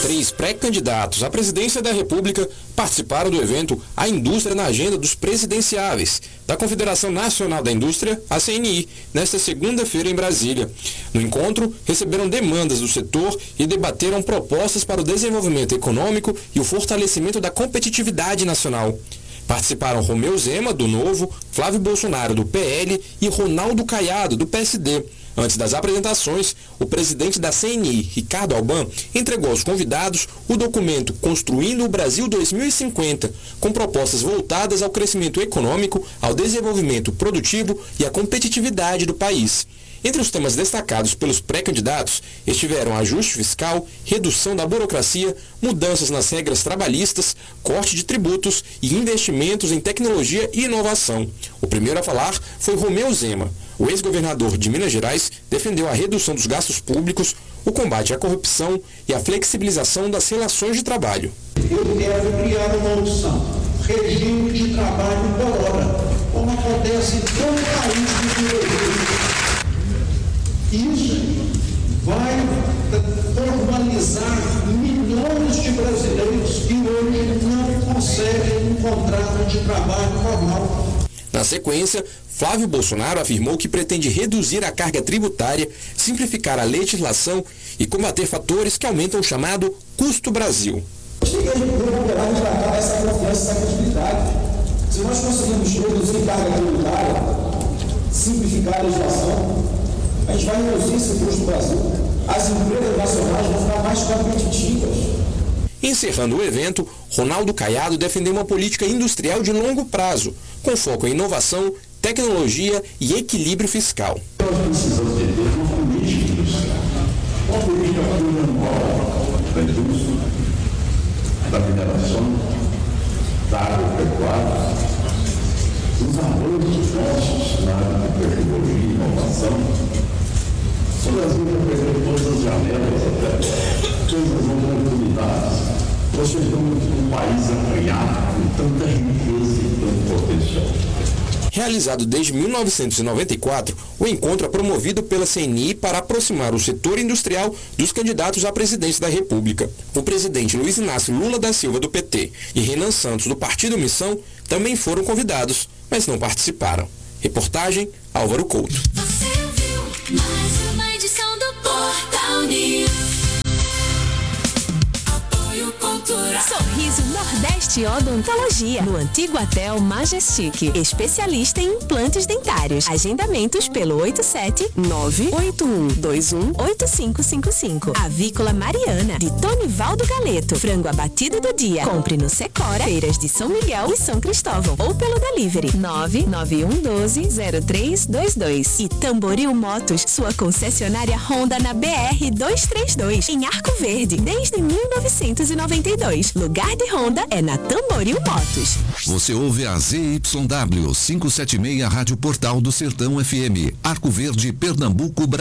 3 pré-candidatos à presidência da República participaram do evento A Indústria na Agenda dos Presidenciáveis, da Confederação Nacional da Indústria, a CNI, nesta segunda-feira em Brasília. No encontro, receberam demandas do setor e debateram propostas para o desenvolvimento econômico e o fortalecimento da competitividade nacional. Participaram Romeu Zema, do Novo, Flávio Bolsonaro, do PL e Ronaldo Caiado, do PSD. Antes das apresentações, o presidente da CNI, Ricardo Alban, entregou aos convidados o documento Construindo o Brasil 2050, com propostas voltadas ao crescimento econômico, ao desenvolvimento produtivo e à competitividade do país. Entre os temas destacados pelos pré-candidatos estiveram ajuste fiscal, redução da burocracia, mudanças nas regras trabalhistas, corte de tributos e investimentos em tecnologia e inovação. O primeiro a falar foi Romeu Zema. O ex-governador de Minas Gerais defendeu a redução dos gastos públicos, o combate à corrupção e a flexibilização das relações de trabalho. Eu quero criar uma opção, regime de trabalho por hora, como acontece em todo o país do Brasil. Isso vai formalizar milhões de brasileiros que hoje não conseguem um contrato de trabalho formal. Na sequência, Flávio Bolsonaro afirmou que pretende reduzir a carga tributária, simplificar a legislação e combater fatores que aumentam o chamado custo Brasil. Tem que recuperar e tratar essa confiança, essa credibilidade. Se nós conseguirmos reduzir carga tributária, simplificar a legislação, a gente vai reduzir esse custo do Brasil. As empresas nacionais vão ficar mais competitivas. Encerrando o evento, Ronaldo Caiado defendeu uma política industrial de longo prazo, com foco em inovação, tecnologia e equilíbrio fiscal. Nós precisamos ter uma política industrial, uma política plurianual da indústria, da mineração, da agropecuária, dos avanços nossos na área de tecnologia e inovação. O Brasil vai perder todas as janelas até todas as oportunidades. Vocês estão um país arranhado com tanta riqueza e tanto potencial. Realizado desde 1994, o encontro é promovido pela CNI para aproximar o setor industrial dos candidatos à presidência da República. O presidente Luiz Inácio Lula da Silva, do PT, e Renan Santos, do Partido Missão, também foram convidados, mas não participaram. Reportagem, Álvaro Couto. Você ouviu mais uma edição do Portal News. Apoio Cultural. Sorriso Nordeste Odontologia, no antigo Hotel Majestic, especialista em implantes dentários. Agendamentos pelo 87981218555. Avícola Mariana, de Tonivaldo Galeto. Frango abatido do dia. Compre no Secora, Feiras de São Miguel e São Cristóvão, ou pelo delivery 991120322. E Tamboril Motos, sua concessionária Honda na BR 232, em Arco Verde, desde 1992. Lugar de Honda é na Tamboril Motos. Você ouve a ZYW 576 Rádio Portal do Sertão FM, Arco Verde, Pernambuco, Brasil.